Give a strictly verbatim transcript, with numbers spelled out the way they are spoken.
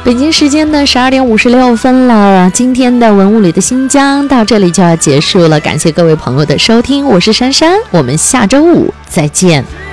北京时间的十二点五十六分了，今天的文物里的新疆到这里就要结束了，感谢各位朋友的收听，我是珊珊，我们下周五再见。